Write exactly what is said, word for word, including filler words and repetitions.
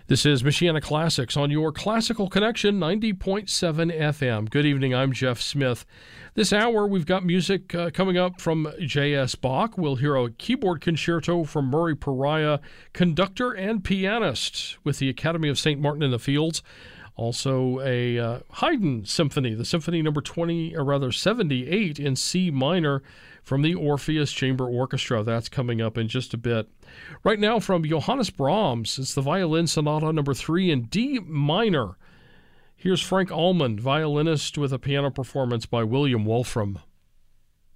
This is Michiana Classics on your Classical Connection ninety point seven F M. Good evening, I'm Jeff Smith. This hour we've got music uh, coming up from J S. Bach. We'll hear a keyboard concerto from Murray Pariah, conductor and pianist with the Academy of Saint Martin in the Fields. Also a uh, Haydn symphony, the symphony number twenty, or rather seventy-eight in C minor from the Orpheus Chamber Orchestra. That's coming up in just a bit. Right now from Johannes Brahms, it's the Violin Sonata number three in D minor. Here's Frank Allman, violinist, with a piano performance by William Wolfram.